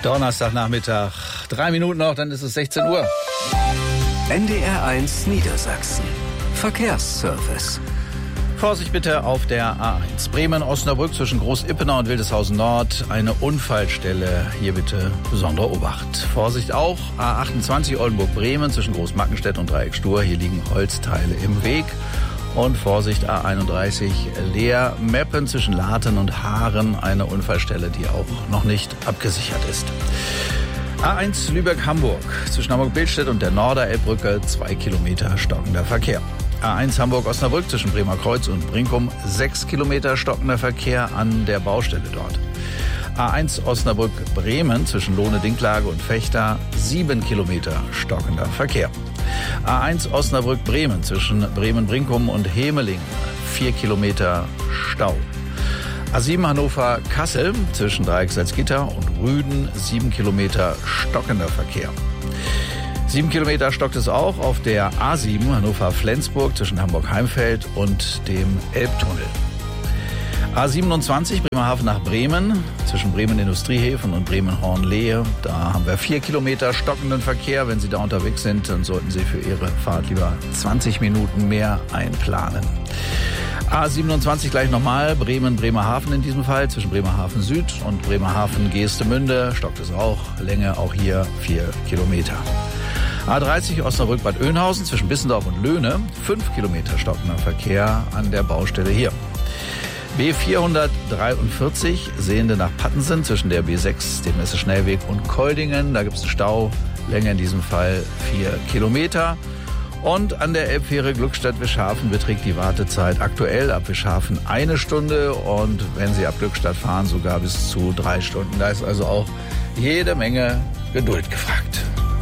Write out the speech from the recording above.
Donnerstagnachmittag, 3 Minuten noch, dann ist es 16 Uhr. NDR1 Niedersachsen. Verkehrsservice. Vorsicht bitte auf der A1. Bremen-Osnabrück zwischen Groß-Ippenau und Wildeshausen Nord. Eine Unfallstelle. Hier bitte besondere Obacht. Vorsicht auch. A28 Oldenburg-Bremen zwischen Großmackenstedt und Dreieck-Stur. Hier liegen Holzteile im Weg. Und Vorsicht A31 Leer-Meppen zwischen Laten und Haaren. Eine Unfallstelle, die auch noch nicht abgesichert ist. A1 Lübeck-Hamburg zwischen Hamburg-Billstedt und der Norderelbbrücke 2 Kilometer stockender Verkehr. A1 Hamburg-Osnabrück zwischen Bremer Kreuz und Brinkum 6 Kilometer stockender Verkehr an der Baustelle dort. A1 Osnabrück-Bremen zwischen Lohne-Dinklage und Vechta 7 Kilometer stockender Verkehr. A1 Osnabrück-Bremen zwischen Bremen-Brinkum und Hemeling 4 Kilometer Stau. A7 Hannover-Kassel zwischen Dreieck-Salzgitter und Rüden 7 Kilometer stockender Verkehr. 7 Kilometer stockt es auch auf der A7 Hannover-Flensburg zwischen Hamburg-Heimfeld und dem Elbtunnel. A27 Bremerhaven nach Bremen zwischen Bremen-Industriehäfen und Bremen-Hornlehe. Da haben wir 4 Kilometer stockenden Verkehr. Wenn Sie da unterwegs sind, dann sollten Sie für Ihre Fahrt lieber 20 Minuten mehr einplanen. A27 gleich nochmal, Bremen-Bremerhaven in diesem Fall, zwischen Bremerhaven Süd und Bremerhaven-Geestemünde stockt es auch, Länge auch hier 4 Kilometer. A30 Osnabrück-Bad Oeynhausen zwischen Bissendorf und Löhne, 5 Kilometer stockender Verkehr an der Baustelle hier. B443 Sehende nach Pattensen zwischen der B6, dem Messeschnellweg und Koldingen, da gibt es einen Stau, Länge in diesem Fall 4 Kilometer. Und an der Elbfähre Glückstadt-Wischhafen beträgt die Wartezeit aktuell ab Wischhafen 1 Stunde und wenn Sie ab Glückstadt fahren, sogar bis zu 3 Stunden. Da ist also auch jede Menge Geduld gefragt.